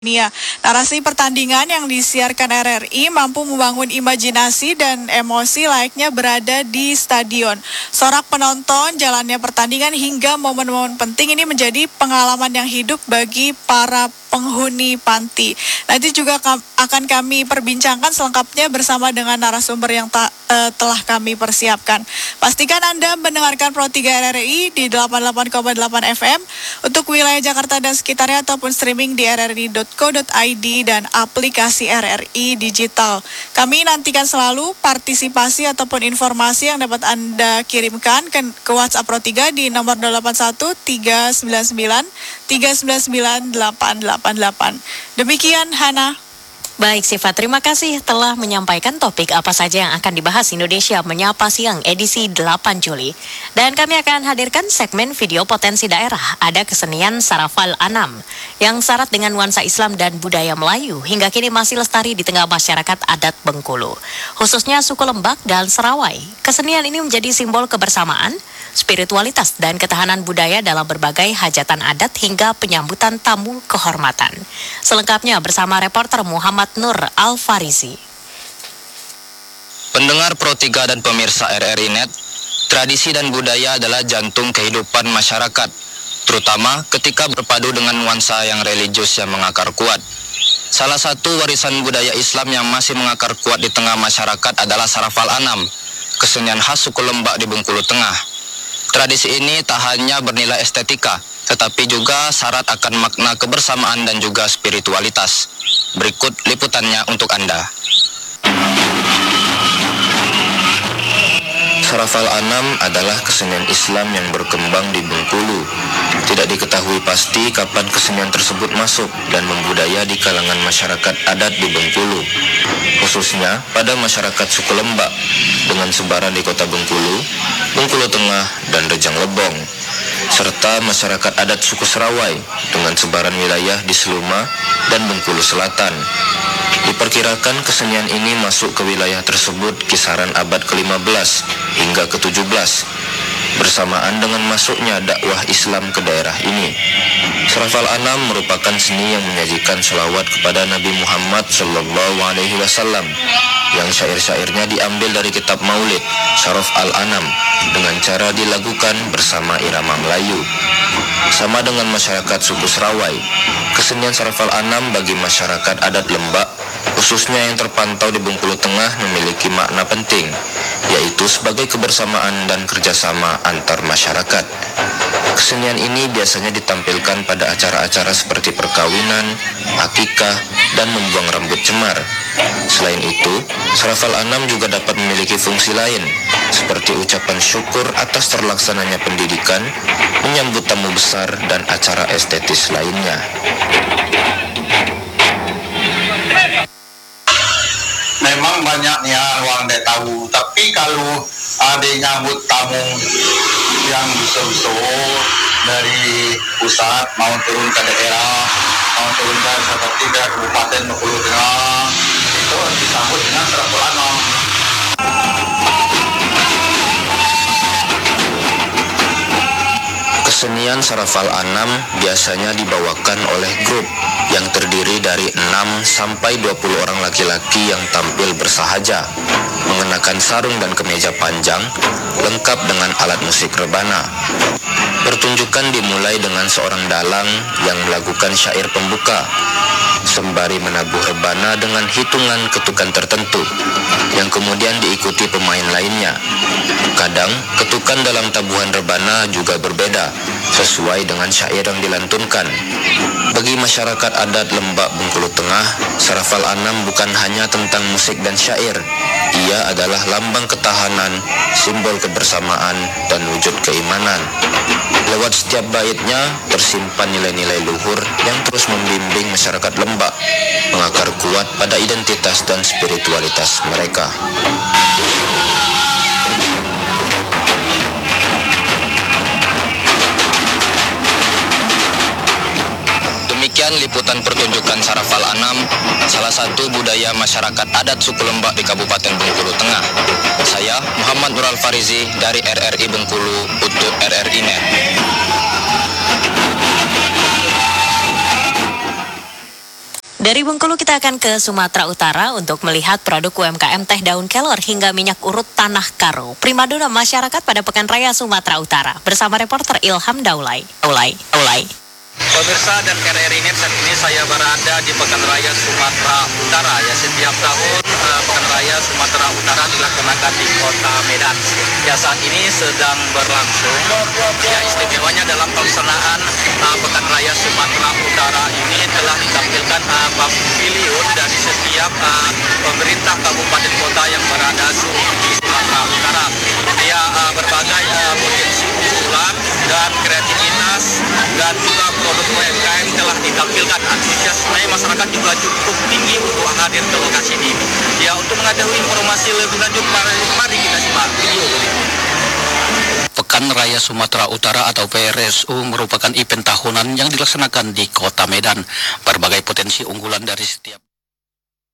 dunia. Narasi pertandingan yang disiarkan RRI mampu membangun imajinasi dan emosi layaknya berada di stadion. Sorak penonton, jalannya pertandingan hingga momen-momen penting ini menjadi pengalaman yang hidup bagi para penghuni panti. Nanti juga akan kami perbincangkan selengkapnya bersama dengan narasumber yang telah kami persiapkan. Pastikan Anda mendengarkan Pro 3 RRI di 88,8 FM untuk wilayah Jakarta dan sekitarnya ataupun streaming di rri.co.id dan aplikasi RRI Digital. Kami nantikan selalu partisipasi ataupun informasi yang dapat Anda kirimkan ke WhatsApp Pro 3 di nomor 81 399 399 888. Demikian Hana. Baik Siva, terima kasih telah menyampaikan topik apa saja yang akan dibahas Indonesia Menyapa Siang edisi 8 Juli. Dan kami akan hadirkan segmen video potensi daerah. Ada kesenian Sarafal Anam yang syarat dengan nuansa Islam dan budaya Melayu hingga kini masih lestari di tengah masyarakat adat Bengkulu, khususnya suku Lembak dan Serawai. Kesenian ini menjadi simbol kebersamaan, spiritualitas dan ketahanan budaya dalam berbagai hajatan adat hingga penyambutan tamu kehormatan. Selengkapnya bersama reporter Muhammad Nur Al-Farizi. Pendengar Pro 3 dan pemirsa RRI Net, tradisi dan budaya adalah jantung kehidupan masyarakat, terutama ketika berpadu dengan nuansa yang religius yang mengakar kuat. Salah satu warisan budaya Islam yang masih mengakar kuat di tengah masyarakat adalah Sarafal Anam, kesenian khas suku Lembak di Bengkulu Tengah. Tradisi ini tak hanya bernilai estetika, tetapi juga syarat akan makna kebersamaan dan juga spiritualitas. Berikut liputannya untuk Anda. Sarafal Anam adalah kesenian Islam yang berkembang di Bengkulu. Tidak diketahui pasti kapan kesenian tersebut masuk dan membudaya di kalangan masyarakat adat di Bengkulu, khususnya pada masyarakat suku Lembak dengan sebaran di kota Bengkulu, Bengkulu Tengah, dan Rejang Lebong, serta masyarakat adat suku Serawai dengan sebaran wilayah di Seluma dan Bengkulu Selatan. Diperkirakan kesenian ini masuk ke wilayah tersebut kisaran abad ke-15 hingga ke-17, bersamaan dengan masuknya dakwah Islam ke daerah ini. Sarafal Anam merupakan seni yang menyajikan sholawat kepada Nabi Muhammad SAW, yang syair-syairnya diambil dari kitab Maulid Syaraf Al-Anam dengan cara dilakukan bersama irama Melayu. Sama dengan masyarakat suku Serawai, kesenian Sarafal Anam bagi masyarakat adat Lembak, khususnya yang terpantau di Bengkulu Tengah, memiliki makna penting, yaitu sebagai kebersamaan dan kerjasama antar masyarakat. Kesenian ini biasanya ditampilkan pada acara-acara seperti perkawinan, akikah, dan membuang rambut cemar. Selain itu, Sarafal Anam juga dapat memiliki fungsi lain, seperti ucapan syukur atas terlaksananya pendidikan, menyambut tamu besar, dan acara estetis lainnya. Memang banyaknya orang tidak tahu, tapi kalau ada nyambut tamu yang besar-besar dari pusat mau turun ke daerah, mau turun ke seperti ke Kabupaten Bengkulu Tengah, itu disambut dengan Sarafal Anam. Kesenian Sarafal Anam biasanya dibawakan oleh grup yang terdiri dari 6 sampai 20 orang laki-laki yang tampil bersahaja, mengenakan sarung dan kemeja panjang, lengkap dengan alat musik rebana. Pertunjukan dimulai dengan seorang dalang yang melakukan syair pembuka, sembari menabuh rebana dengan hitungan ketukan tertentu, yang kemudian diikuti pemain lainnya. Kadang, ketukan dalam tabuhan rebana juga berbeda, sesuai dengan syair yang dilantunkan. Bagi masyarakat adat Lembak Bengkulu Tengah, Sarafal Anam bukan hanya tentang musik dan syair. Ia adalah lambang ketahanan, simbol kebersamaan, dan wujud keimanan. Lewat setiap baitnya, tersimpan nilai-nilai luhur yang terus membimbing masyarakat Lembak, mengakar kuat pada identitas dan spiritualitas mereka. Demikian liputan pertunjukan Sarafal Anam, salah satu budaya masyarakat adat suku Lembak di Kabupaten Bengkulu Tengah. Saya Muhammad Nur Al-Farizi dari RRI Bengkulu untuk RRI Net. Dari Bengkulu kita akan ke Sumatera Utara untuk melihat produk UMKM teh daun kelor hingga minyak urut tanah karo. Primadona masyarakat pada Pekan Raya Sumatera Utara bersama reporter Ilham Daulay. Pemirsa dan RRI Net, saat ini saya berada di Pekan Raya Sumatera Utara. Ya, setiap tahun Pekan Raya Sumatera Utara dilaksanakan di Kota Medan. Ya, saat ini sedang berlangsung. Ya, istimewanya dalam pelaksanaan Pekan Raya Sumatera Utara ini telah ditampilkan pavilion dari setiap pemerintah kabupaten kota yang berada di Sumatera Utara. Ya, berbagai potensi unggulan dan kreativitas dan juga produk UMKM telah ditampilkan. Antusiasme masyarakat juga cukup tinggi untuk hadir ke lokasi ini. Ya, untuk mengetahui informasi lebih lanjut, mari kita simak video berikut. Pekan Raya Sumatera Utara atau PRSU merupakan event tahunan yang dilaksanakan di Kota Medan. Berbagai potensi unggulan dari setiap